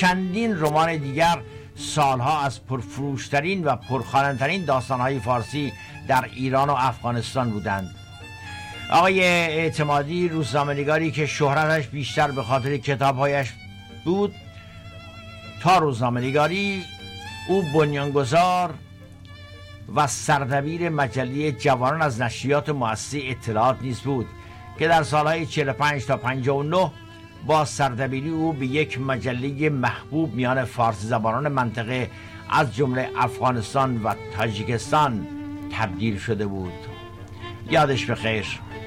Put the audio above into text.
چندین رمان دیگر سالها از پرفروشترین و پرخواننده‌ترین داستانهای فارسی در ایران و افغانستان بودند. آقای اعتمادی روزنامه‌نگاری که شهرتش بیشتر به خاطر کتابهایش بود تا روزنامه‌نگاری، او بنیانگذار و سردبیر مجله جوانان از نشریات مؤسسه اطلاعات نیز بود که در سالهای 45 تا 59 با سردبیری او به یک مجله محبوب میان فارسی زبانان منطقه از جمله افغانستان و تاجیکستان تبدیل شده بود. یادش بخیر.